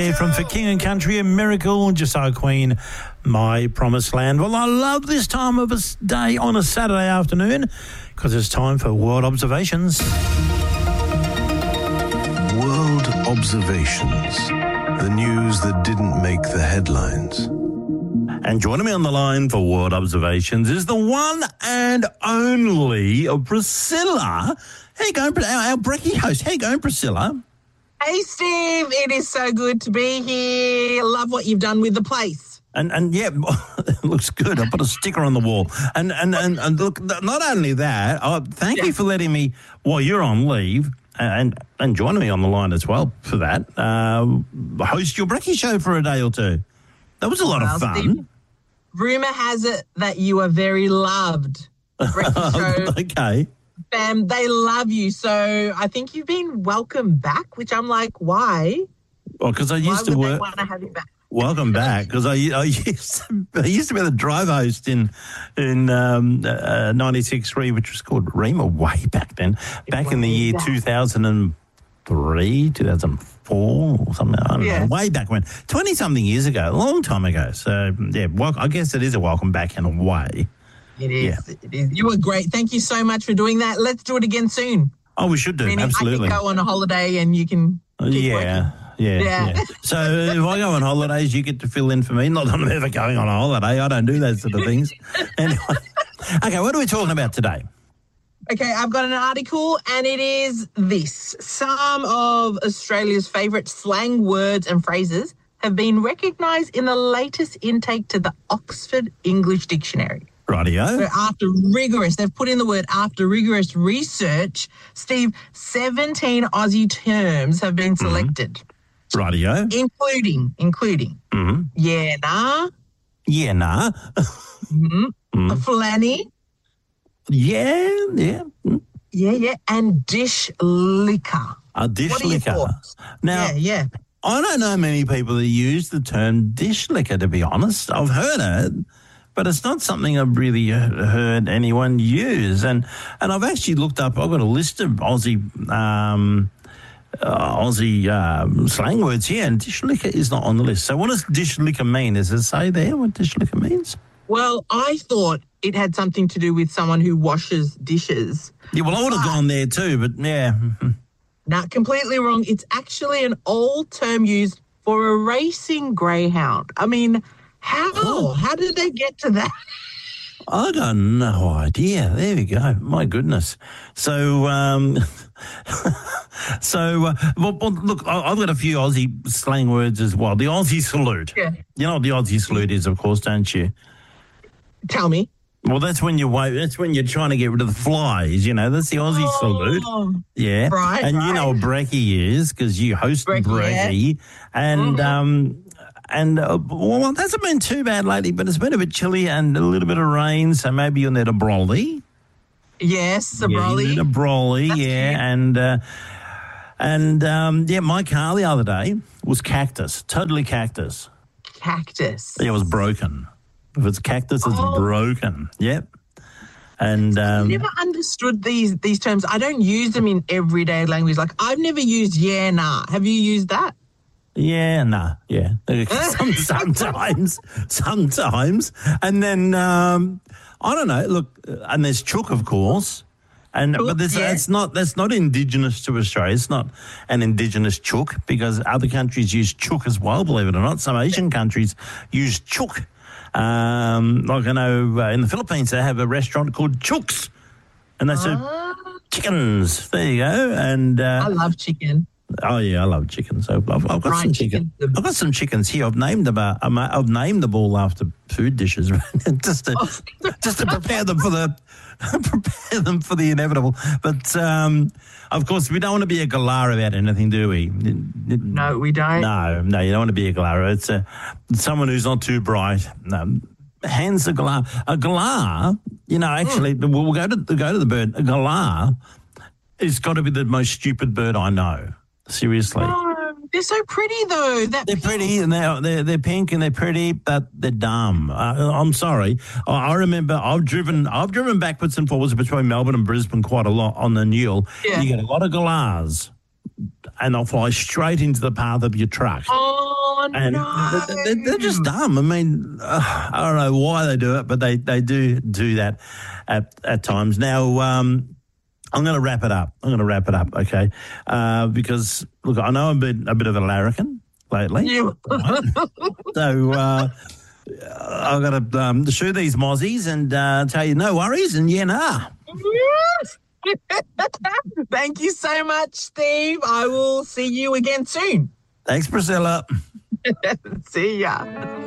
From For King and Country, a Miracle, Josiah Queen, My Promised Land. Well, I love this time of a day on a Saturday afternoon because it's time for World Observations. World Observations. The news that didn't make the headlines. And joining me on the line for World Observations is the one and only Priscilla. How you going, our Brekkie host? How you going, Priscilla? Hey, Steve, it is so good to be here. Love what you've done with the place. And yeah, it looks good. I put a sticker on the wall. And look, not only that, thank you for letting me, while you're on leave, and joining me on the line as well for that, host your Brekkie show for a day or two. That was a lot of fun. Steve, rumour has it that you are very loved. Brekkie show. Okay. Fam, they love you. So I think you've been welcomed back, which I'm like, why? Well, because I used to work. They want to have you back? Welcome back, because I used to be the drive host in 96.3, which was called Rima way back then, back in the year 2003, 2004 or something. I don't know, way back when, 20-something years ago, a long time ago. So, yeah, I guess it is a welcome back in a way. It is. Yeah. It is. You were great. Thank you so much for doing that. Let's do it again soon. Oh, we should do. Absolutely. I can go on a holiday and you can keep working. Yeah. So if I go on holidays, you get to fill in for me. Not that I'm ever going on a holiday. I don't do those sort of things. Anyway. Okay, what are we talking about today? Okay, I've got an article and it is this. Some of Australia's favourite slang words and phrases have been recognised in the latest intake to the Oxford English Dictionary. Rightio. So they've put in the word after rigorous research, Steve, 17 Aussie terms have been selected. Rightio. Including. Yeah, nah. Yeah, nah. A flanny. Yeah. Yeah. And dish liquor. A dish what are your liquor. thoughts? Now, yeah. I don't know many people that use the term dish liquor, to be honest. I've heard it, but it's not something I've really heard anyone use. And I've actually looked up, I've got a list of Aussie slang words here, and dish liquor is not on the list. So what does dish liquor mean? Does it say there what dish liquor means? Well, I thought it had something to do with someone who washes dishes. Yeah, well, I would have gone there too, but yeah. No, completely wrong. It's actually an old term used for a racing greyhound. I mean, how? Oh. How did they get to that? I got no idea. There we go. My goodness. So, well, look, I've got a few Aussie slang words as well. The Aussie salute. Yeah. You know what the Aussie salute is, of course, don't you? Tell me. Well, that's when you're trying to get rid of the flies, you know. That's the Aussie salute. Yeah. Right. And you know what Brekkie is because you host Brekkie. And, well, it hasn't been too bad lately, but it's been a bit chilly and a little bit of rain, so maybe you'll need a brolly. Yes, a brolly. You need a brolly, That's cute. My car the other day was cactus, totally cactus. Cactus. Yeah, it was broken. If it's cactus, it's broken. Yep. And I've never understood these terms. I don't use them in everyday language. Like, I've never used yeah, nah. Have you used that? Yeah, nah, yeah. Sometimes. And then, I don't know, look, and there's chook, of course. But that's not indigenous to Australia. It's not an indigenous chook because other countries use chook as well, believe it or not. Some Asian countries use chook. Like I know in the Philippines they have a restaurant called Chooks and they serve chickens. There you go. And I love chicken. Oh yeah, I love chicken. So I've got some chicken. I've got some chickens here. I've named them all after food dishes, just to prepare them for the inevitable. But of course, we don't want to be a galah about anything, do we? No, we don't. No, you don't want to be a galah. It's someone who's not too bright. Hands a galah. A galah, actually, we'll go to the bird. A galah has got to be the most stupid bird I know. Seriously. Oh, they're so pretty though. They're pretty and they're pink and they're pretty, but they're dumb. I'm sorry. I remember I've driven backwards and forwards between Melbourne and Brisbane quite a lot on the Newell. Yeah. You get a lot of galahs and they'll fly straight into the path of your truck. Oh. Oh, And no. they're just dumb. I mean, I don't know why they do it, but they do that at times. Now, I'm going to wrap it up. Okay? Because, look, I know I've been a bit of a larrikin lately. Yeah. Right? So I've got to shoot these mozzies and tell you no worries and nah. Yes. Thank you so much, Steve. I will see you again soon. Thanks, Priscilla. See ya.